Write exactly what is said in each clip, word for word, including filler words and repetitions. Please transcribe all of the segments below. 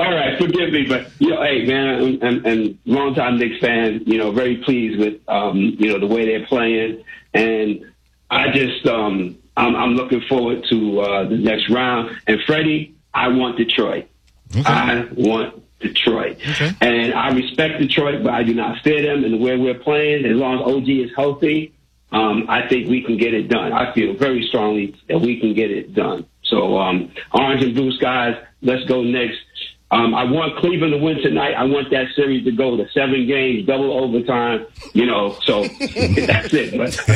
All right, forgive me, but you know, hey man, and, and longtime Knicks fan, you know, very pleased with um, you know the way they're playing, and I just um, I'm, I'm looking forward to uh, the next round. And Freddie, I want Detroit. Okay. I want Detroit, okay. And I respect Detroit, but I do not fear them. And the way we're playing, as long as O G is healthy, um, I think we can get it done. I feel very strongly that we can get it done. So um, orange and blue skies, let's go Knicks. Um, I want Cleveland to win tonight. I want that series to go to seven games, double overtime, you know, so that's it.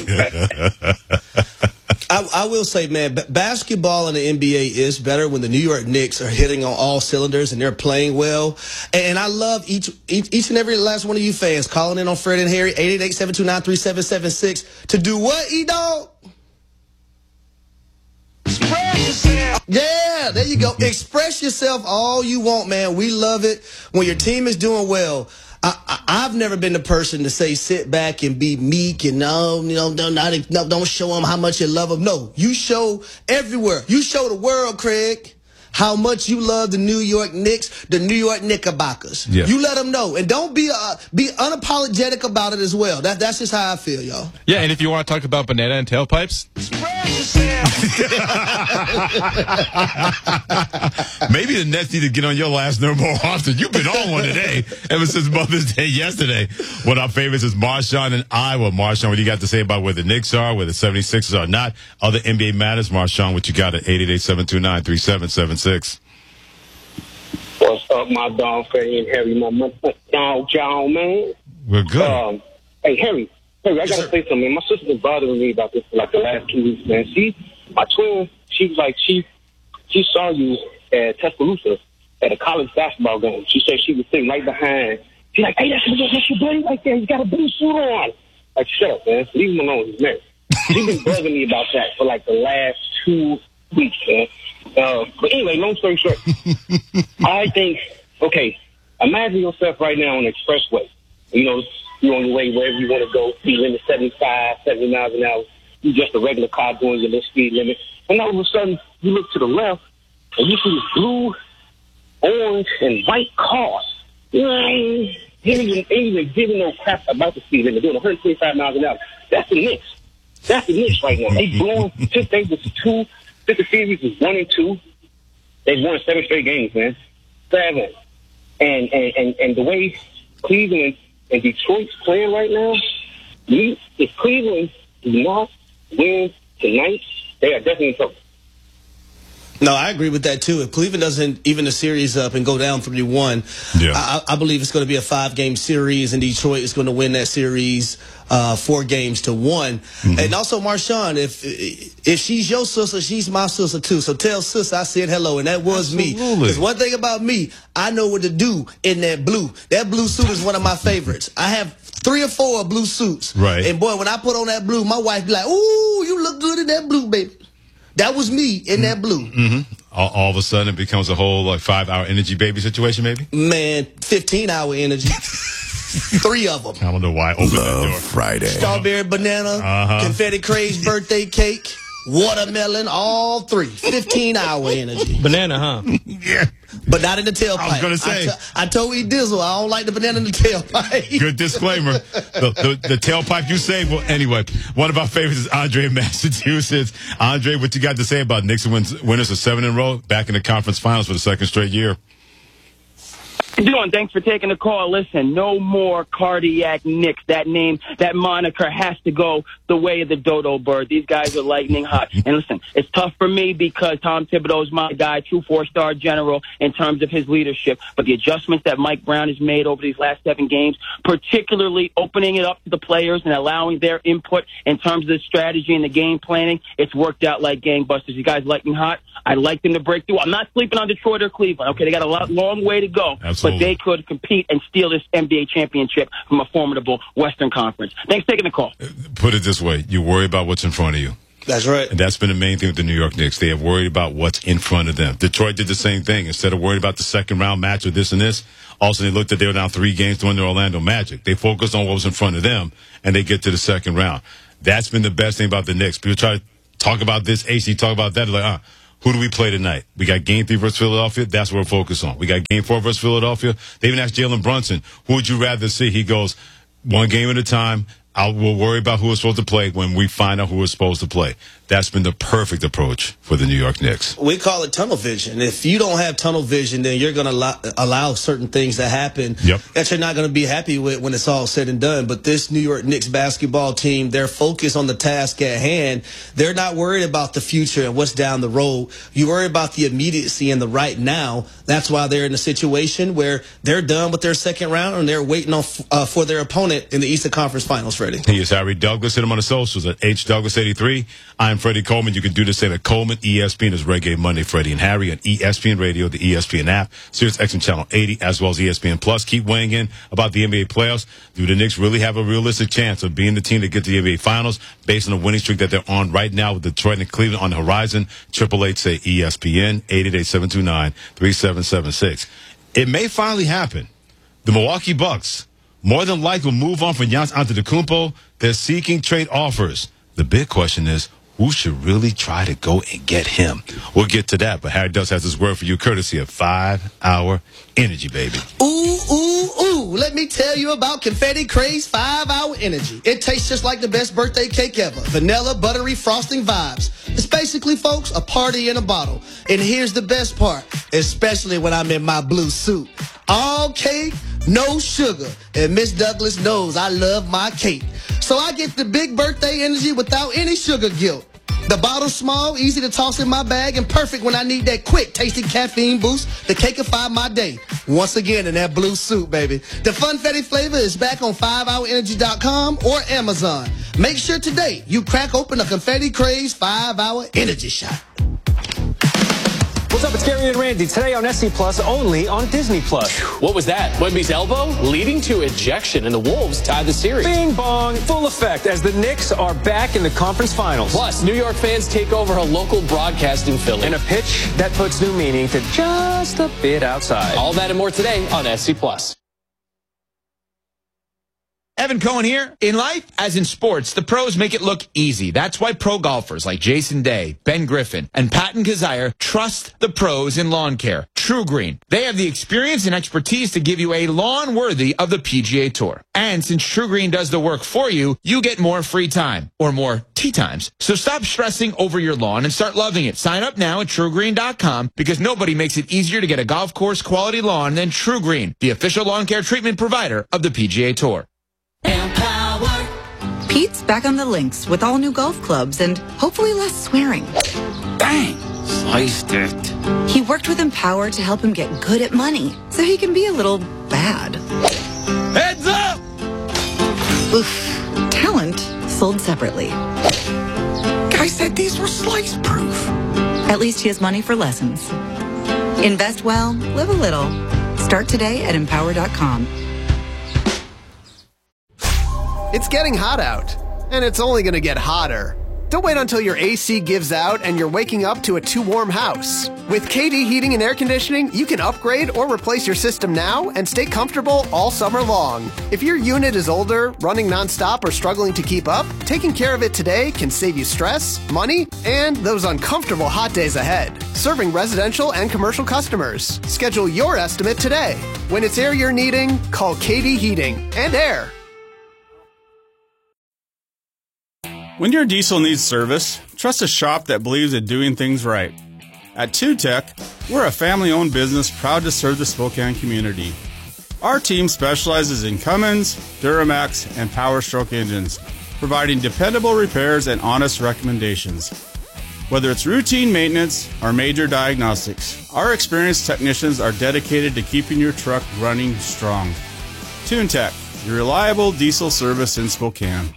I, I will say, man, b- basketball in the N B A is better when the New York Knicks are hitting on all cylinders and they're playing well. And I love each each, each and every last one of you fans calling in on Fred and Harry, eight eight eight, seven two nine, three seven seven six, to do what, E-Dog? Yeah, there you go. Express yourself all you want, man. We love it when your team is doing well. I, I, I've never been the person to say sit back and be meek and no, you know, don't, not, no, don't show them how much you love them. No, you show everywhere. You show the world, Craig, how much you love the New York Knicks, the New York Knickerbockers. Yeah. You let them know, and don't be uh, be unapologetic about it as well. That that's just how I feel, y'all. Yeah, and if you want to talk about banana and tailpipes, maybe the Nets need to get on your last nerve more often. You've been on one today, ever since Mother's Day yesterday. One of our favorites is Marshawn in Iowa. Marshawn, what do you got to say about where the Knicks are, where the seventy-sixers are not? Other N B A matters. Marshawn, what you got at eight eight eight, seven two nine, three seven seven six? What's up, my dog, Freddie and Harry, my dog, John, man? We're good. Um, hey, Harry, Harry, I got to say something, man. My sister's been bothering me about this for like the last two weeks, man. She, my twin, she was like, she she saw you at Tuscaloosa at a college basketball game. She said she was sitting right behind. She's like, hey, that's, that's your buddy right there. He's got a blue suit on. Like, shut up, man. Leave him alone. He's married. She's been bugging me about that for like the last two weeks, man. Uh, but anyway, long story short, I think, okay, imagine yourself right now on the expressway. You know, you're on your way wherever you want to go, speed limit seventy-five, seventy miles an hour. You're just a regular car doing your little speed limit. And all of a sudden, you look to the left, and you see this blue, orange, and white cars. You ain't even, ain't even giving no crap about the speed limit, doing one hundred twenty-five miles an hour. That's the Knicks. That's the Knicks right now. They blowing, since they was two, since the series was one and two, they've won seven straight games, man. Seven. And, and, and, and the way Cleveland and Detroit's playing right now, if Cleveland do not win tonight, they are definitely in trouble. No, I agree with that, too. If Cleveland doesn't even the series up and go down three one, yeah. I, I believe it's going to be a five-game series, and Detroit is going to win that series uh, four games to one. Mm-hmm. And also, Marshawn, if if she's your sister, she's my sister, too. So tell sis I said hello, and that was Absolutely. me. Because one thing about me, I know what to do in that blue. That blue suit is one of my favorites. I have three or four blue suits. Right. And, boy, when I put on that blue, my wife be like, ooh, you look good in that blue, baby. That was me in that blue. Mm-hmm. All, all of a sudden, it becomes a whole like five-hour energy baby situation, maybe? Man, fifteen-hour energy. Three of them. I don't know why I opened Love that door. Friday. Strawberry banana, uh-huh. confetti craze birthday cake, watermelon, all three. fifteen-hour energy. Banana, huh? Yeah. But not in the tailpipe. I was going to say. I, t- I told E Dizzle I don't like the banana in the tailpipe. Good disclaimer. The, the, the tailpipe you say. Well, anyway, one of our favorites is Andre in Massachusetts. Andre, what you got to say about Knicks wins, winners of seven in a row, back in the conference finals for the second straight year? Doing? Thanks for taking the call. Listen, no more cardiac Knicks. That name, that moniker has to go the way of the dodo bird. These guys are lightning hot. And listen, it's tough for me because Tom Thibodeau is my guy, true four-star general in terms of his leadership. But the adjustments that Mike Brown has made over these last seven games, particularly opening it up to the players and allowing their input in terms of the strategy and the game planning, it's worked out like gangbusters. You guys lightning hot. I'd like them to break through. I'm not sleeping on Detroit or Cleveland. Okay, they got a lot, long way to go. Absolutely. But they could compete and steal this N B A championship from a formidable Western Conference. Thanks for taking the call. Put it this way. You worry about what's in front of you. That's right. And that's been the main thing with the New York Knicks. They have worried about what's in front of them. Detroit did the same thing. Instead of worried about the second round match or this and this, also they looked at they were down three games to win the Orlando Magic. They focused on what was in front of them, and they get to the second round. That's been the best thing about the Knicks. People try to talk about this, A C talk about that. They're like, ah. Who do we play tonight? We got game three versus Philadelphia. That's what we're focused on. We got game four versus Philadelphia. They even asked Jalen Brunson, who would you rather see? He goes, one game at a time. I'll, we'll worry about who we're supposed to play when we find out who we're supposed to play. That's been the perfect approach for the New York Knicks. We call it tunnel vision. If you don't have tunnel vision, then you're going to allow, allow certain things to happen yep. that you're not going to be happy with when it's all said and done. But this New York Knicks basketball team, they're focused on the task at hand. They're not worried about the future and what's down the road. You worry about the immediacy and the right now. That's why they're in a situation where they're done with their second round and they're waiting on uh, for their opponent in the Eastern Conference Finals, Freddie. He is Harry Douglas. Hit him on the socials at H Douglas eighty-three. I'm Freddie Coleman. You can do the same at Coleman. E S P N is Reggae Monday. Freddie and Harry on E S P N Radio, the E S P N app, Sirius X M Channel eighty, as well as E S P N Plus. Keep weighing in about the N B A playoffs. Do the Knicks really have a realistic chance of being the team to get to the N B A Finals based on the winning streak that they're on right now with Detroit and Cleveland on the horizon? Triple Eight say E S P N, eight eight eight, seven two nine, three seven seven six. It may finally happen. The Milwaukee Bucks more than likely will move on from Giannis Antetokounmpo. They're seeking trade offers. The big question is, who should really try to go and get him? We'll get to that, but Harry does have his word for you, courtesy of five hour Energy, baby. Ooh, ooh, ooh. Let me tell you about Confetti Craze five hour Energy. It tastes just like the best birthday cake ever. Vanilla, buttery, frosting vibes. It's basically, folks, a party in a bottle. And here's the best part, especially when I'm in my blue suit. All cake, no sugar. And Miss Douglas knows I love my cake. So I get the big birthday energy without any sugar guilt. The bottle's small, easy to toss in my bag, and perfect when I need that quick, tasty caffeine boost to cakeify my day. Once again, in that blue suit, baby. The Funfetti flavor is back on five hour energy dot com or Amazon. Make sure today you crack open a Confetti Craze five hour Energy shot. What's up? It's Gary and Randy. Today on S C Plus, only on Disney Plus. What was that? Wemby's elbow leading to ejection, and the Wolves tie the series. Bing bong, full effect as the Knicks are back in the conference finals. Plus, New York fans take over a local broadcast in Philly. And a pitch that puts new meaning to just a bit outside. All that and more today on S C Plus. Evan Cohen here. In life, as in sports, the pros make it look easy. That's why pro golfers like Jason Day, Ben Griffin, and Patton Kazire trust the pros in lawn care. True Green. They have the experience and expertise to give you a lawn worthy of the P G A Tour. And since True Green does the work for you, you get more free time, or more tee times. So stop stressing over your lawn and start loving it. Sign up now at True Green dot com because nobody makes it easier to get a golf course quality lawn than True Green, the official lawn care treatment provider of the P G A Tour. Empower. Pete's back on the links with all new golf clubs and hopefully less swearing. Bang! Sliced it. He worked with Empower to help him get good at money so he can be a little bad. Heads up! Oof. Talent sold separately. Guy said these were slice proof. At least he has money for lessons. Invest well, live a little. Start today at empower dot com. It's getting hot out, and it's only going to get hotter. Don't wait until your A C gives out and you're waking up to a too warm house. With K D Heating and Air Conditioning, you can upgrade or replace your system now and stay comfortable all summer long. If your unit is older, running nonstop, or struggling to keep up, taking care of it today can save you stress, money, and those uncomfortable hot days ahead. Serving residential and commercial customers. Schedule your estimate today. When it's air you're needing, call K D Heating and Air. When your diesel needs service, trust a shop that believes in doing things right. At two tech, we're a family-owned business proud to serve the Spokane community. Our team specializes in Cummins, Duramax, and Power Stroke engines, providing dependable repairs and honest recommendations. Whether it's routine maintenance or major diagnostics, our experienced technicians are dedicated to keeping your truck running strong. TuneTech, your reliable diesel service in Spokane.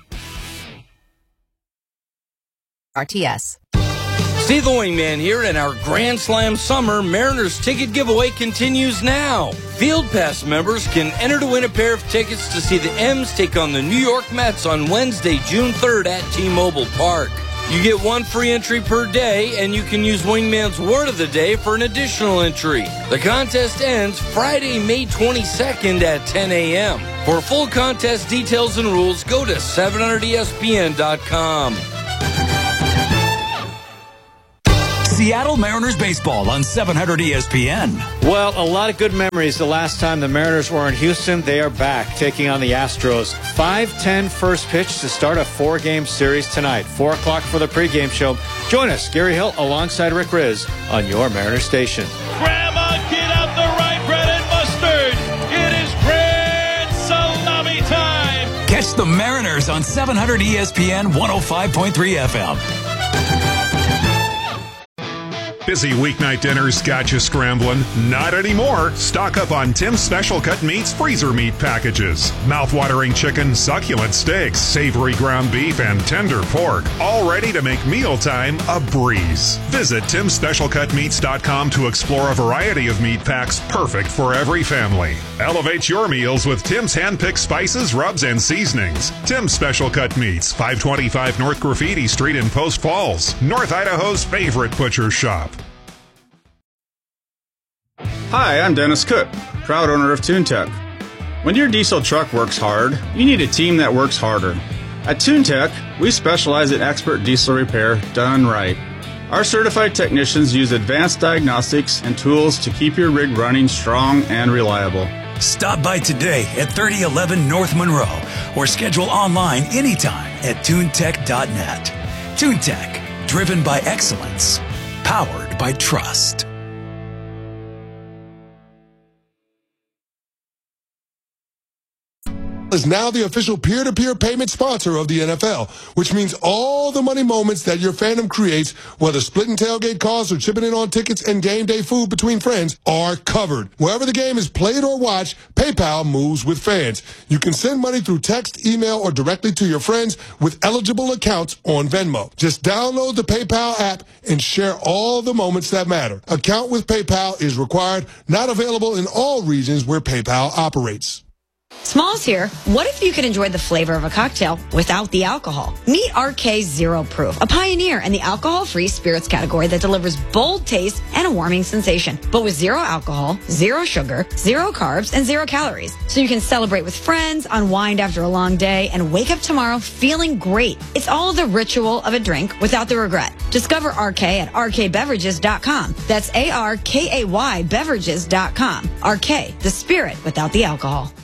R T S. Steve the Wingman here, and our Grand Slam Summer Mariners ticket giveaway continues now. Field Pass members can enter to win a pair of tickets to see the M's take on the New York Mets on Wednesday, June third at T-Mobile Park. You get one free entry per day, and you can use Wingman's Word of the Day for an additional entry. The contest ends Friday, May twenty-second at ten a.m. For full contest details and rules, go to seven hundred E S P N dot com. Seattle Mariners baseball on seven hundred E S P N. Well, a lot of good memories. The last time the Mariners were in Houston, they are back taking on the Astros. five ten first pitch to start a four-game series tonight. four o'clock for the pregame show. Join us, Gary Hill, alongside Rick Riz on your Mariners station. Grandma, get out the rye bread and mustard. It is grand salami time. Catch the Mariners on seven hundred E S P N one oh five point three F M. Busy weeknight dinners got you scrambling? Not anymore. Stock up on Tim's Special Cut Meats freezer meat packages. Mouth-watering chicken, succulent steaks, savory ground beef, and tender pork. All ready to make mealtime a breeze. Visit Tims Special Cut Meats dot com to explore a variety of meat packs perfect for every family. Elevate your meals with Tim's hand-picked spices, rubs, and seasonings. Tim's Special Cut Meats, five twenty-five North Graffiti Street in Post Falls, North Idaho's favorite butcher shop. Hi, I'm Dennis Cook, proud owner of TuneTech. When your diesel truck works hard, you need a team that works harder. At TuneTech, we specialize in expert diesel repair done right. Our certified technicians use advanced diagnostics and tools to keep your rig running strong and reliable. Stop by today at thirty eleven North Monroe or schedule online anytime at tune tech dot net. TuneTech, driven by excellence, powered by trust. Is now the official peer-to-peer payment sponsor of the N F L, which means all the money moments that your fandom creates, whether splitting tailgate costs or chipping in on tickets and game day food between friends, are covered. Wherever the game is played or watched, PayPal moves with fans. You can send money through text, email, or directly to your friends with eligible accounts on Venmo. Just download the PayPal app and share all the moments that matter. Account with PayPal is required, not available in all regions where PayPal operates. Smalls here. What if you could enjoy the flavor of a cocktail without the alcohol? Meet R K Zero Proof, a pioneer in the alcohol-free spirits category that delivers bold taste and a warming sensation, but with zero alcohol, zero sugar, zero carbs, and zero calories. So you can celebrate with friends, unwind after a long day, and wake up tomorrow feeling great. It's all the ritual of a drink without the regret. Discover R K at R K beverages dot com. That's A R K A Y beverages dot com. R K, the spirit without the alcohol.